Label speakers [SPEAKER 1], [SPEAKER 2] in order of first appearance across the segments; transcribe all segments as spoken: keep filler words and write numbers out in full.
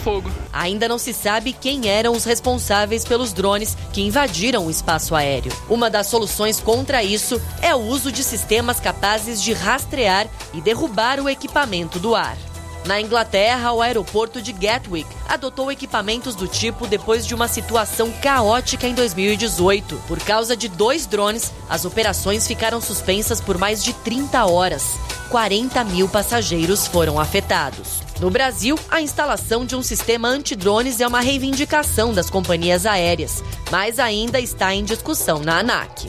[SPEAKER 1] fogo.
[SPEAKER 2] Ainda não se sabe quem eram os responsáveis pelos drones que invadiram o espaço aéreo. Uma das soluções contra isso é o uso de sistemas capazes de rastrear e derrubar o equipamento do ar. Na Inglaterra, o aeroporto de Gatwick adotou equipamentos do tipo depois de uma situação caótica em dois mil e dezoito. Por causa de dois drones, as operações ficaram suspensas por mais de trinta horas. quarenta mil passageiros foram afetados. No Brasil, a instalação de um sistema antidrones é uma reivindicação das companhias aéreas, mas ainda está em discussão na ANAC.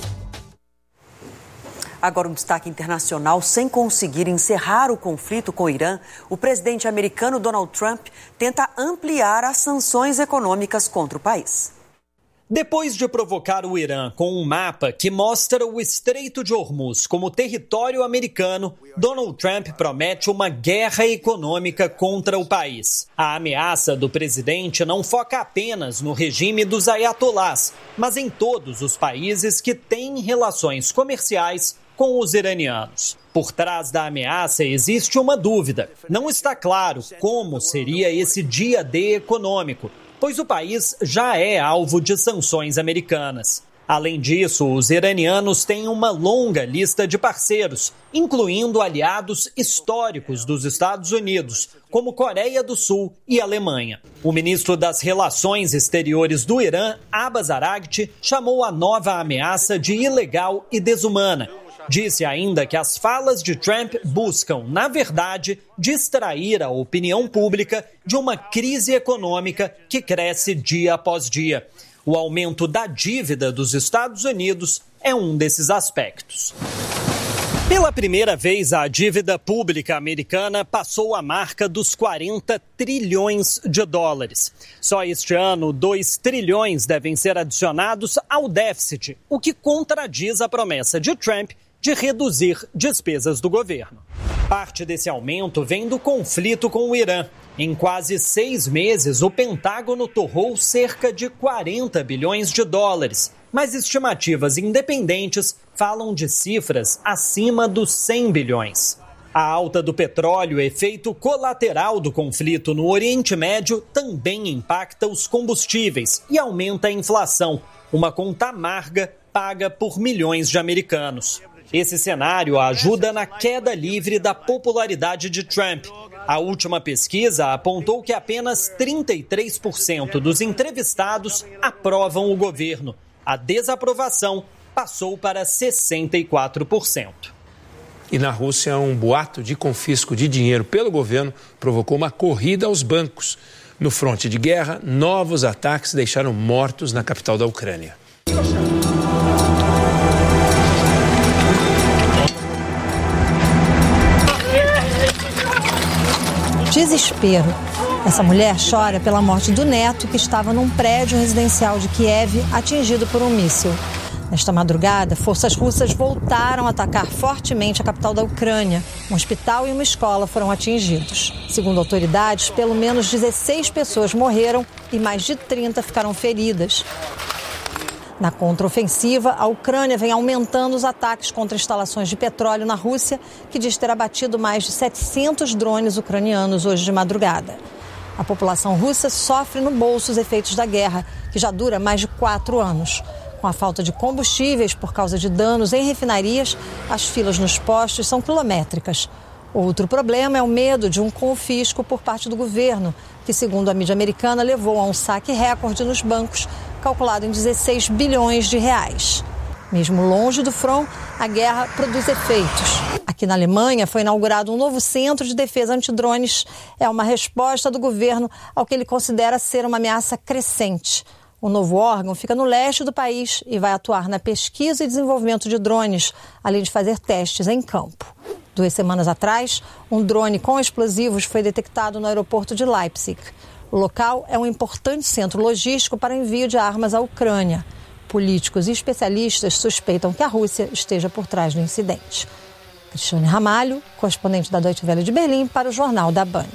[SPEAKER 3] Agora um destaque internacional. Sem conseguir encerrar o conflito com o Irã, o presidente americano Donald Trump tenta ampliar as sanções econômicas contra o país.
[SPEAKER 4] Depois de provocar o Irã com um mapa que mostra o Estreito de Hormuz como território americano, Donald Trump promete uma guerra econômica contra o país. A ameaça do presidente não foca apenas no regime dos ayatolás, mas em todos os países que têm relações comerciais com os iranianos. Por trás da ameaça existe uma dúvida. Não está claro como seria esse dia D econômico, pois o país já é alvo de sanções americanas. Além disso, os iranianos têm uma longa lista de parceiros, incluindo aliados históricos dos Estados Unidos, como Coreia do Sul e Alemanha. O ministro das Relações Exteriores do Irã, Abbas Araghchi, chamou a nova ameaça de ilegal e desumana. Disse ainda que as falas de Trump buscam, na verdade, distrair a opinião pública de uma crise econômica que cresce dia após dia. O aumento da dívida dos Estados Unidos é um desses aspectos. Pela primeira vez, a dívida pública americana passou a marca dos quarenta trilhões de dólares. Só este ano, dois trilhões devem ser adicionados ao déficit, o que contradiz a promessa de Trump de reduzir despesas do governo. Parte desse aumento vem do conflito com o Irã. Em quase seis meses, o Pentágono torrou cerca de quarenta bilhões de dólares, mas estimativas independentes falam de cifras acima dos cem bilhões. A alta do petróleo, efeito colateral do conflito no Oriente Médio, também impacta os combustíveis e aumenta a inflação, uma conta amarga paga por milhões de americanos. Esse cenário ajuda na queda livre da popularidade de Trump. A última pesquisa apontou que apenas trinta e três por cento dos entrevistados aprovam o governo. A desaprovação passou para sessenta e quatro por cento.
[SPEAKER 5] E na Rússia, um boato de confisco de dinheiro pelo governo provocou uma corrida aos bancos. No fronte de guerra, novos ataques deixaram mortos na capital da Ucrânia.
[SPEAKER 6] Desespero. Essa mulher chora pela morte do neto que estava num prédio residencial de Kiev atingido por um míssil. Nesta madrugada, forças russas voltaram a atacar fortemente a capital da Ucrânia. Um hospital e uma escola foram atingidos. Segundo autoridades, pelo menos dezesseis pessoas morreram e mais de trinta ficaram feridas. Na contraofensiva, a Ucrânia vem aumentando os ataques contra instalações de petróleo na Rússia, que diz ter abatido mais de setecentos drones ucranianos hoje de madrugada. A população russa sofre no bolso os efeitos da guerra, que já dura mais de quatro anos. Com a falta de combustíveis por causa de danos em refinarias, as filas nos postos são quilométricas. Outro problema é o medo de um confisco por parte do governo, que, segundo a mídia americana, levou a um saque recorde nos bancos, calculado em dezesseis bilhões de reais. Mesmo longe do front, a guerra produz efeitos. Aqui na Alemanha foi inaugurado um novo centro de defesa antidrones. É uma resposta do governo ao que ele considera ser uma ameaça crescente. O novo órgão fica no leste do país e vai atuar na pesquisa e desenvolvimento de drones, além de fazer testes em campo. Duas semanas atrás, um drone com explosivos foi detectado no aeroporto de Leipzig. O local é um importante centro logístico para o envio de armas à Ucrânia. Políticos e especialistas suspeitam que a Rússia esteja por trás do incidente. Cristiane Ramalho, correspondente da Deutsche Welle de Berlim, para o Jornal da Band.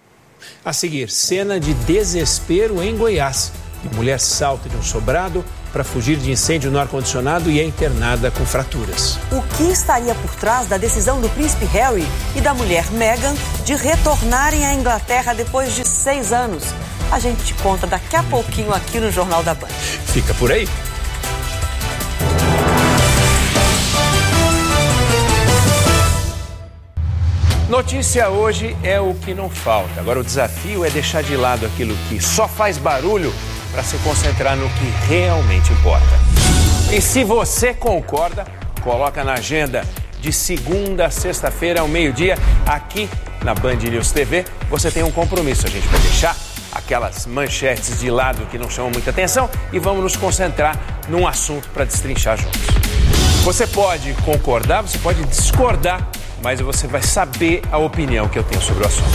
[SPEAKER 5] A seguir, cena de desespero em Goiás. A mulher salta de um sobrado para fugir de incêndio no ar-condicionado e é internada com fraturas.
[SPEAKER 3] O que estaria por trás da decisão do príncipe Harry e da mulher Meghan de retornarem à Inglaterra depois de seis anos? A gente te conta daqui a pouquinho aqui no Jornal da Band.
[SPEAKER 5] Fica por aí. Notícia hoje é o que não falta. Agora o desafio é deixar de lado aquilo que só faz barulho para se concentrar no que realmente importa. E se você concorda, coloca na agenda de segunda a sexta-feira ao meio-dia, aqui na Band News T V, você tem um compromisso. A gente vai deixar aquelas manchetes de lado que não chamam muita atenção e vamos nos concentrar num assunto para destrinchar juntos. Você pode concordar, você pode discordar, mas você vai saber a opinião que eu tenho sobre o assunto.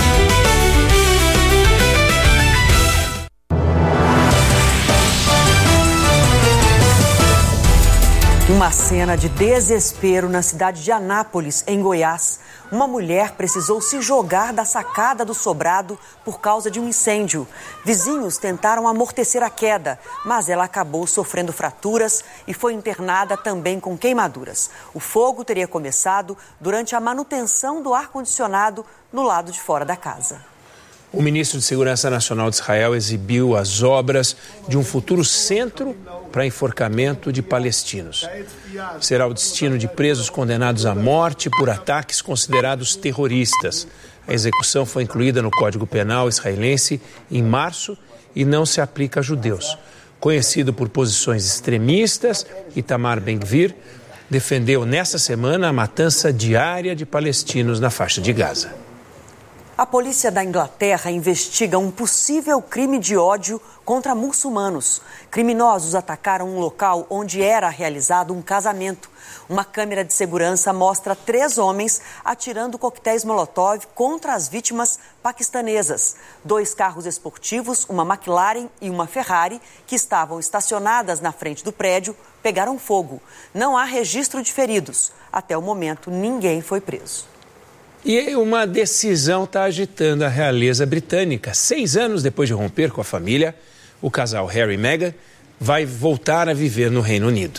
[SPEAKER 3] Uma cena de desespero na cidade de Anápolis, em Goiás. Uma mulher precisou se jogar da sacada do sobrado por causa de um incêndio. Vizinhos tentaram amortecer a queda, mas ela acabou sofrendo fraturas e foi internada também com queimaduras. O fogo teria começado durante a manutenção do ar-condicionado no lado de fora da casa.
[SPEAKER 5] O ministro de Segurança Nacional de Israel exibiu as obras de um futuro centro para enforcamento de palestinos. Será o destino de presos condenados à morte por ataques considerados terroristas. A execução foi incluída no Código Penal israelense em março e não se aplica a judeus. Conhecido por posições extremistas, Itamar Ben-Gvir defendeu nesta semana a matança diária de palestinos na faixa de Gaza.
[SPEAKER 3] A polícia da Inglaterra investiga um possível crime de ódio contra muçulmanos. Criminosos atacaram um local onde era realizado um casamento. Uma câmera de segurança mostra três homens atirando coquetéis Molotov contra as vítimas paquistanesas. Dois carros esportivos, uma McLaren e uma Ferrari, que estavam estacionadas na frente do prédio, pegaram fogo. Não há registro de feridos. Até o momento, ninguém foi preso.
[SPEAKER 5] E uma decisão está agitando a realeza britânica. Seis anos depois de romper com a família, o casal Harry e Meghan vai voltar a viver no Reino Unido.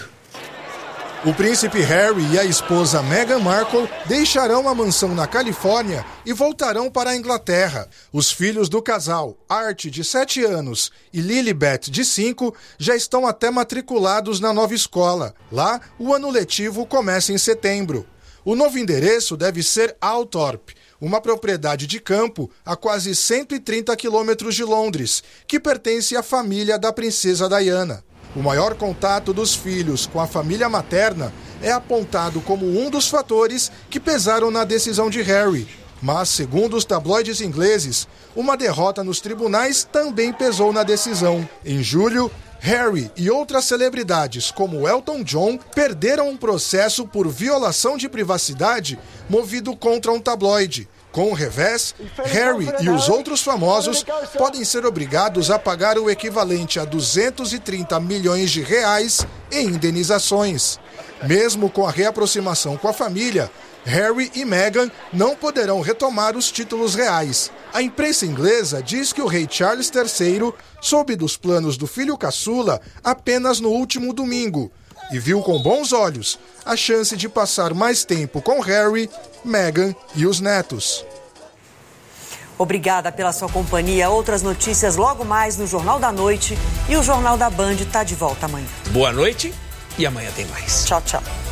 [SPEAKER 1] O príncipe Harry e a esposa Meghan Markle deixarão a mansão na Califórnia e voltarão para a Inglaterra. Os filhos do casal, Art, de sete anos, e Lilibet, de cinco, já estão até matriculados na nova escola. Lá, o ano letivo começa em setembro. O novo endereço deve ser Althorpe, uma propriedade de campo a quase cento e trinta quilômetros de Londres, que pertence à família da princesa Diana. O maior contato dos filhos com a família materna é apontado como um dos fatores que pesaram na decisão de Harry. Mas, segundo os tabloides ingleses, uma derrota nos tribunais também pesou na decisão. Em julho, Harry e outras celebridades, como Elton John, perderam um processo por violação de privacidade movido contra um tabloide. Com o revés, Harry e os outros famosos podem ser obrigados a pagar o equivalente a duzentos e trinta milhões de reais em indenizações. Mesmo com a reaproximação com a família, Harry e Meghan não poderão retomar os títulos reais. A imprensa inglesa diz que o rei Charles terceiro soube dos planos do filho caçula apenas no último domingo e viu com bons olhos a chance de passar mais tempo com Harry, Meghan e os netos.
[SPEAKER 3] Obrigada pela sua companhia. Outras notícias logo mais no Jornal da Noite e o Jornal da Band está de volta amanhã.
[SPEAKER 5] Boa noite e amanhã tem mais.
[SPEAKER 3] Tchau, tchau.